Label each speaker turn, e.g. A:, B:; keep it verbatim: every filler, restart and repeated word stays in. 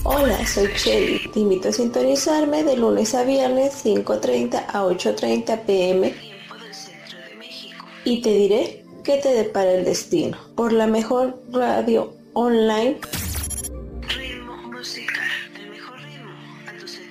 A: Hola, soy Shelly. Te invito a sintonizarme de lunes a viernes cinco y treinta a ocho y treinta pm y te diré qué te depara el destino por la mejor radio online